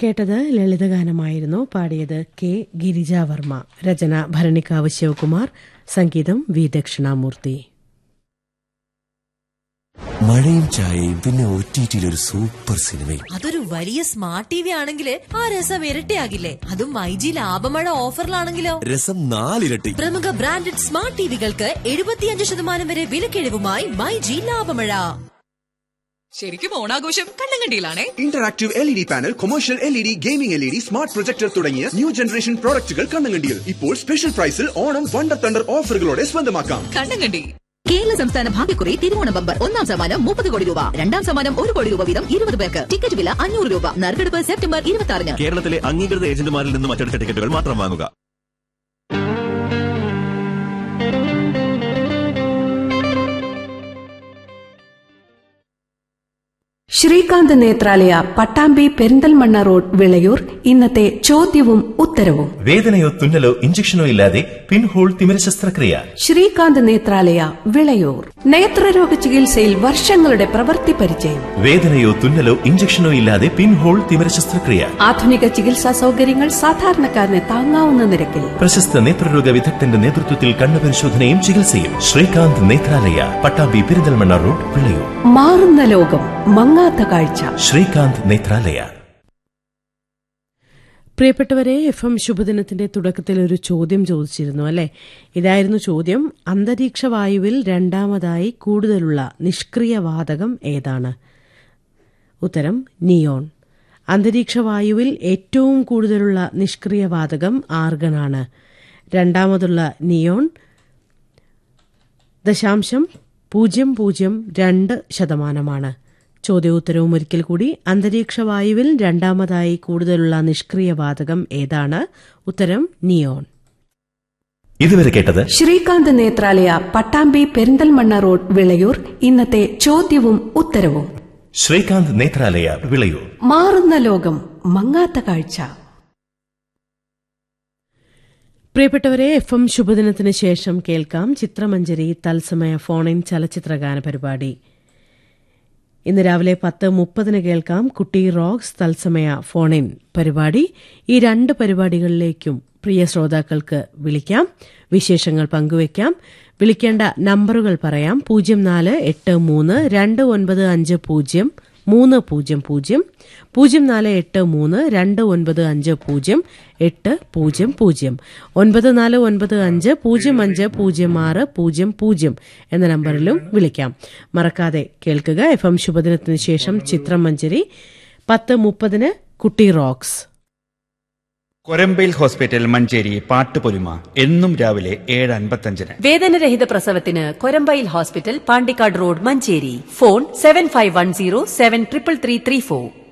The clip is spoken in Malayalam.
കേട്ടത് ലളിതഗാനമായിരുന്നു. പാടിയത് കെ ഗിരിജാവർമ്മ. രചന ഭരണിക്കാവ് ശിവകുമാർ. സംഗീതം വി ദക്ഷിണാമൂർത്തി. മഴയും ചായയും പിന്നെ OTT-യിൽ ഒരു സൂപ്പർ സിനിമയും. അതൊരു വലിയ സ്മാർട്ട് TV ആണെങ്കിൽ ആ രസം ഇരട്ടിയാകില്ലേ? അതും മൈജി ലാഭമഴ ഓഫറിലാണെങ്കിലോ രസം 4 ഇരട്ടി. പ്രമുഖ ബ്രാൻഡഡ് സ്മാർട്ട് ടിവികൾക്ക് 75% വരെ വിലക്കിഴിവുമായി മൈജി ലാഭമഴ. ശരിക്കും ഓണാഘോഷം കണ്ണങ്കണ്ടിയിലാണേ. Interactive LED panel, commercial LED, gaming LED, smart projector തുടങ്ങിയ ന്യൂ ജനറേഷൻ പ്രോഡക്റ്റുകൾ കണ്ണങ്കണ്ടിയിൽ. ഇപ്പോൾ സ്പെഷ്യൽ പ്രൈസിൽ ഓണം വണ്ടർ തണ്ടർ ഓഫറുകളോടെ സ്വന്തമാക്കാം. കണ്ണങ്കണ്ടി. കേരള സംസ്ഥാന ഭാഗ്യക്കുറി തിരുവോണ ബമ്പർ. ഒന്നാം സമ്മാനം 30 കോടി രൂപ, രണ്ടാം സമ്മാനം 1 കോടി രൂപ വീതം 20 പേർക്ക്. ടിക്കറ്റ് വില 500 രൂപ. നറുക്കെടുപ്പ് സെപ്റ്റംബർ 26-ന്. കേരളത്തിലെ അംഗീകൃത ഏജന്റുമാരിൽ നിന്നും അച്ചടിച്ച ടിക്കറ്റുകൾ മാത്രം വാങ്ങുക. ശ്രീകാന്ത് നേത്രാലയ, പട്ടാമ്പി പെരിന്തൽമണ്ണ റോഡ്, വിളയൂർ. ഇന്നത്തെ ചോദ്യവും ഉത്തരവും. വേദനയോ തുന്നലോ ഇഞ്ചക്ഷനോ ഇല്ലാതെ പിൻഹോൾ തിമിര ശസ്ത്രക്രിയ. ശ്രീകാന്ത് നേത്രാലയ, വിളയൂർ. നേത്രരോഗ ചികിത്സയിൽ വർഷങ്ങളുടെ പ്രവൃത്തി പരിചയം. വേദനയോ തുന്നലോ ഇഞ്ചക്ഷനോ ഇല്ലാതെ പിൻഹോൾ തിമിര ശസ്ത്രക്രിയ. ആധുനിക ചികിത്സാ സൗകര്യങ്ങൾ സാധാരണക്കാരന് താങ്ങാവുന്ന നിരക്കിൽ. പ്രശസ്ത നേത്രരോഗ വിദഗ്ധന്റെ നേതൃത്വത്തിൽ കണ്ണുപരിശോധനയും ചികിത്സയും. ശ്രീകാന്ത് നേത്രാലയ, പട്ടാമ്പി പെരിന്തൽമണ്ണ റോഡ്, വിളയൂർ. മാറുന്ന ലോകം, മങ്ങാത്ത കാഴ്ച. ശ്രീകാന്ത് നേത്രാലയ. പ്രിയപ്പെട്ടവരെ, FM ശുഭദിനത്തിന്റെ തുടക്കത്തിൽ ഒരു ചോദ്യം ചോദിച്ചിരുന്നു അല്ലെ? ഇതായിരുന്നു ചോദ്യം. അന്തരീക്ഷ വായുവിൽ രണ്ടാമതായി കൂടുതലുള്ള നിഷ്ക്രിയ വാതകം ഏതാണ്? ഉത്തരം നിയോൺ. അന്തരീക്ഷ വായുവിൽ ഏറ്റവും കൂടുതലുള്ള നിഷ്ക്രിയ വാതകം ആർഗണാണ്. രണ്ടാമതുള്ള നിയോൺ 0.002%. ചോദ്യോത്തരവും ഒരിക്കൽ കൂടി. അന്തരീക്ഷ വായുവിൽ രണ്ടാമതായി കൂടുതലുള്ള നിഷ്ക്രിയ വാതകം ഏതാണ്? ഉത്തരം നിയോൺ. ഇതുവരെ കേട്ടത് ശ്രീകാന്ത് നേത്രാലയ, പട്ടാമ്പി പെരിന്തൽമണ്ണ റോഡ്, വിളയൂർ. ഇന്നത്തെ ചോദ്യവും ഉത്തരവും. ശ്രീകാന്ത് നേത്രാലയ, വിളയൂർ. മാറുന്ന ലോകം, മങ്ങാത്ത കാഴ്ച. പ്രിയപ്പെട്ടവരെ, FM ശുഭദിനത്തിന് ശേഷം കേൾക്കാം ചിത്രമഞ്ജരി തത്സമയ ഫോൺ ഇൻ ചലച്ചിത്രഗാന പരിപാടി. ഇന്ന് രാവിലെ 10:30 കേൾക്കാം കുട്ടി റോക്സ് തത്സമയ ഫോൺ ഇൻ പരിപാടി. ഈ 2 പരിപാടികളിലേക്കും പ്രിയ ശ്രോതാക്കൾക്ക് വിളിക്കാം, വിശേഷങ്ങൾ പങ്കുവയ്ക്കാം. വിളിക്കേണ്ട നമ്പറുകൾ പറയാം. 0483295030, 0483295080. 9495050600 എന്ന നമ്പറിലും വിളിക്കാം. മറക്കാതെ കേൾക്കുക. FM ശുഭദിനത്തിന് ശേഷം ചിത്രം മഞ്ജരി. 10:30 കുട്ടി റോക്സ്. കൊരമ്പയിൽ ഹോസ്പിറ്റൽ മഞ്ചേരി പാട്ടുപൊലിമ എന്നും രാവിലെ 7:55. വേദനരഹിത പ്രസവത്തിന് Korambayil hospital, Pandikkad road, Manjeri. Phone 7510733334.